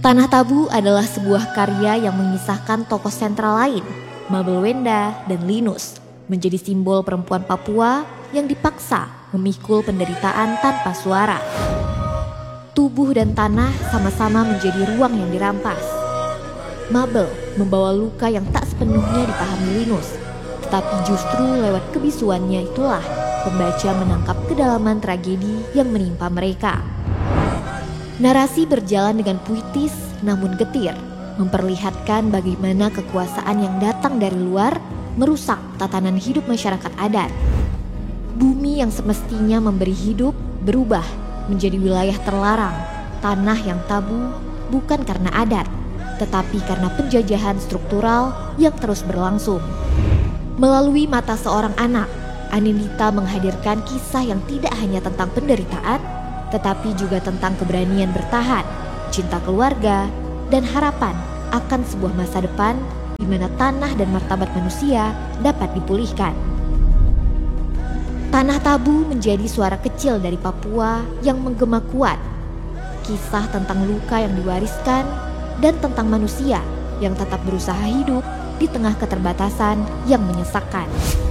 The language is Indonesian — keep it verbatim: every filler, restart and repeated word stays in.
Tanah Tabu adalah sebuah karya yang mengisahkan tokoh sentral lain, Mabel Wenda dan Linus, menjadi simbol perempuan Papua yang dipaksa memikul penderitaan tanpa suara. Tubuh dan tanah sama-sama menjadi ruang yang dirampas. Mabel membawa luka yang tak sepenuhnya dipahami Linus, tetapi justru lewat kebisuannya itulah pembaca menangkap kedalaman tragedi yang menimpa mereka. Narasi berjalan dengan puitis namun getir, memperlihatkan bagaimana kekuasaan yang datang dari luar merusak tatanan hidup masyarakat adat. Bumi yang semestinya memberi hidup berubah menjadi wilayah terlarang, tanah yang tabu bukan karena adat, tetapi karena penjajahan struktural yang terus berlangsung. Melalui mata seorang anak, Anindita menghadirkan kisah yang tidak hanya tentang penderitaan, tetapi juga tentang keberanian bertahan, cinta keluarga, dan harapan akan sebuah masa depan di mana tanah dan martabat manusia dapat dipulihkan. Tanah Tabu menjadi suara kecil dari Papua yang menggema kuat, kisah tentang luka yang diwariskan dan tentang manusia yang tetap berusaha hidup di tengah keterbatasan yang menyesakkan.